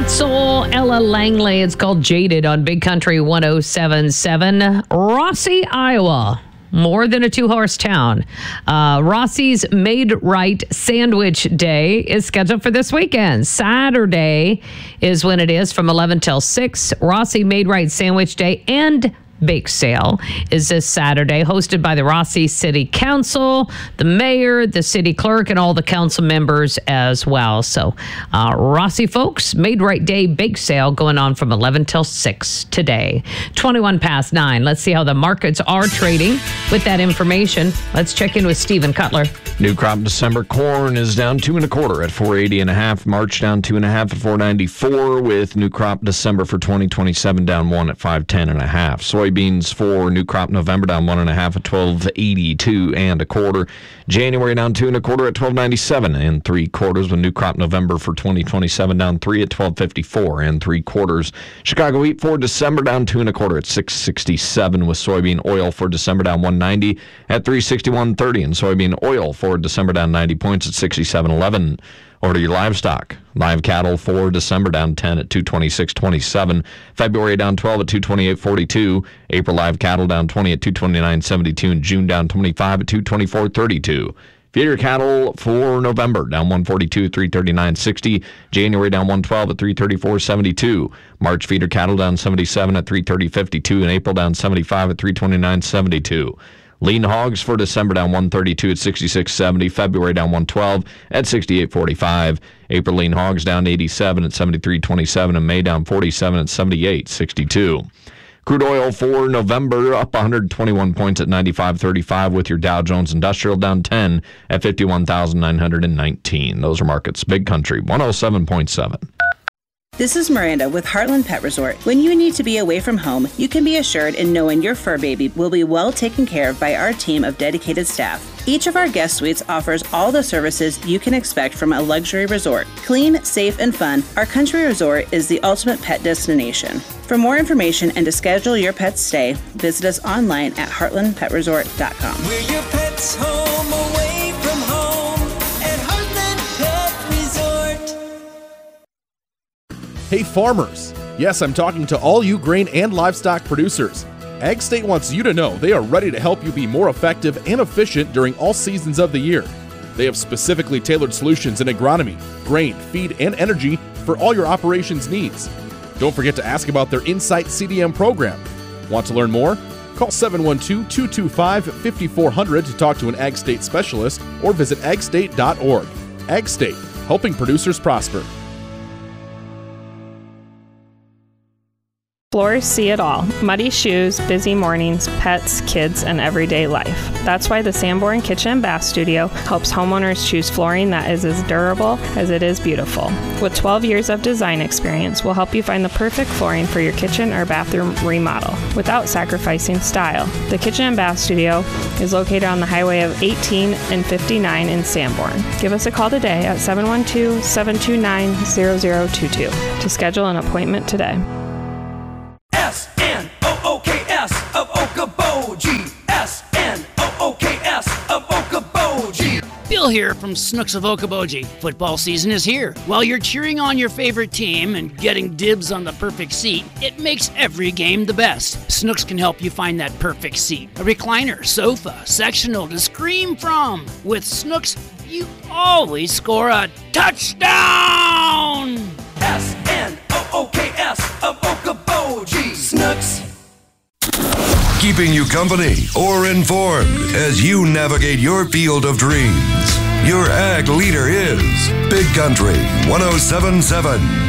Soul, Ella Langley. It's called Jaded on Big Country 107.7. Rossi, Iowa. More than a two-horse town. Rossi's Made Right Sandwich Day is scheduled for this weekend. Saturday is when it is from 11 till 6. Rossi Made Right Sandwich Day and Bake Sale is this Saturday, hosted by the Rossi City Council, the mayor, the city clerk, and all the council members as well. So Rossi folks, Made Right Day Bake Sale going on from 11 till 6 today. 21 past 9. Let's see how the markets are trading. With that information, let's check in with Stephen Cutler. New crop December corn is down 2 1/4 at 480.5. March down 2 1/2 at 494. With new crop December for 2027 down 1 at 510.5. Soybeans for new crop November down 1 1/2 at 1282 1/4. January down 2 1/4 at 1297 3/4. With new crop November for 2027 down 3 at 1254 3/4. Chicago wheat for December down 2 1/4 at 667. With soybean oil for December down 190 at 361.30. And soybean oil for December down 90 points at 67.11. Order your livestock. Live cattle for December down 10 at 226.27. February down 12 at 228.42. April live cattle down 20 at 229.72. And June down 25 at 224.32. Feeder cattle for November down 142 at 339.60. January down 112 at 334.72. March feeder cattle down 77 at 330.52. And April down 75 at 329.72. Lean hogs for December down 132 at 66.70. February down 112 at 68.45. April lean hogs down 87 at 73.27. And May down 47 at 78.62. Crude oil for November up 121 points at 95.35. With your Dow Jones Industrial down 10 at 51,919. Those are markets. Big Country 107.7. This is Miranda with Heartland Pet Resort. When you need to be away from home, you can be assured in knowing your fur baby will be well taken care of by our team of dedicated staff. Each of our guest suites offers all the services you can expect from a luxury resort. Clean, safe, and fun, our country resort is the ultimate pet destination. For more information and to schedule your pet's stay, visit us online at heartlandpetresort.com. We're your pet's home away from home at Heartland Pet Resort. Hey farmers! Yes, I'm talking to all you grain and livestock producers. Ag State wants you to know they are ready to help you be more effective and efficient during all seasons of the year. They have specifically tailored solutions in agronomy, grain, feed, and energy for all your operations needs. Don't forget to ask about their Insight CDM program. Want to learn more? Call 712-225-5400 to talk to an Ag State specialist or visit agstate.org. Ag State, helping producers prosper. Floors see it all. Muddy shoes, busy mornings, pets, kids, and everyday life. That's why the Sanborn Kitchen and Bath Studio helps homeowners choose flooring that is as durable as it is beautiful. With 12 years of design experience, we'll help you find the perfect flooring for your kitchen or bathroom remodel without sacrificing style. The Kitchen and Bath Studio is located on the highway of 18 and 59 in Sanborn. Give us a call today at 712-729-0022 to schedule an appointment today. S-N-O-O-K-S of Okoboji. S-N-O-O-K-S of Okoboji. Bill here from Snooks of Okoboji. Football season is here. While you're cheering on your favorite team and getting dibs on the perfect seat, it makes every game the best. Snooks can help you find that perfect seat. A recliner, sofa, sectional to scream from. With Snooks, you always score a touchdown! S-N-O-O-K-S of Okoboji. Snooks. Keeping you company or informed as you navigate your field of dreams. Your ag leader is Big Country 107.7.